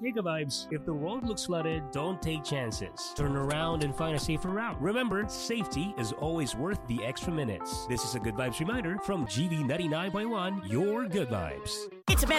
Hey, Good Vibes, if the road looks flooded, don't take chances. Turn around and find a safer route. Remember, safety is always worth the extra minutes. This is a Good Vibes reminder from GV 99.1, your Good Vibes. It's a